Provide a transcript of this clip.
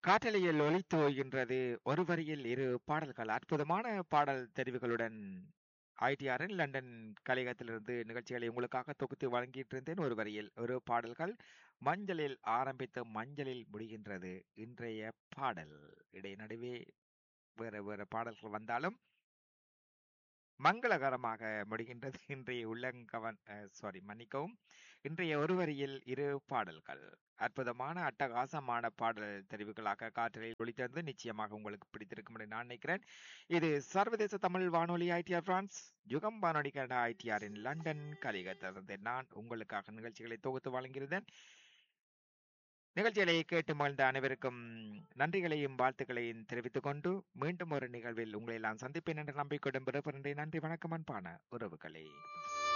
காற்றலையில் ஒலித்து ஓய்கின்றது ஒரு வரியில் இரு பாடல்கள் அற்புதமான பாடல் தெரிவுகளுடன் ஐடிஆரின் லண்டன் கலையகத்திலிருந்து நிகழ்ச்சிகளை உங்களுக்காக தொகுத்து வழங்கிட்டு இருந்தேன். ஒரு வரியில் ஒரு பாடல்கள் மஞ்சளில் ஆரம்பித்து மஞ்சளில் முடிகின்றது இன்றைய பாடல். நடுவே வேற வேற பாடல்கள் வந்தாலும் மங்களகரமாக முடிகின்றது இன்றைய உள்ளங்கவன் சாரி மன்னிக்கவும். இன்றைய ஒரு வரியில் இரு பாடல்கள் அற்புதமான அட்டகாசமான பாடல் தெரிவுகளாக காற்றலில் ஒளித்தந்து நிச்சயமாக உங்களுக்கு பிடித்திருக்கும் என்று நான் நினைக்கிறேன். இது சர்வதேச தமிழ் வானொலி ஐடிஆர் பிரான்ஸ் யுகம் வானொலி கனடா ஐடிஆரின் லண்டன் கலிகத்திலிருந்து நான் உங்களுக்காக நிகழ்ச்சிகளை தொகுத்து வழங்கியிருந்தேன். நிகழ்ச்சிகளை கேட்டு மகிழ்ந்த அனைவருக்கும் நன்றிகளையும் வாழ்த்துக்களையும் தெரிவித்துக் கொண்டு மீண்டும் ஒரு நிகழ்வில் உங்களை எல்லாம் சந்திப்பேன் என்ற நம்பிக்கையுடன் பிறப்பின்றி நன்றி வணக்கம் அன்பான உறவுகளே.